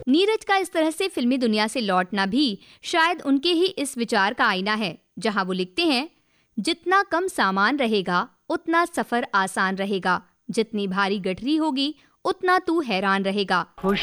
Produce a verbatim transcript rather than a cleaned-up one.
नीरज का इस तरह से फिल्मी दुनिया से लौटना भी शायद उनके ही इस विचार का आईना है, जहां वो लिखते हैं, जितना कम सामान रहेगा उतना सफर आसान रहेगा, जितनी भारी गठरी होगी उतना तू हैरान रहेगा।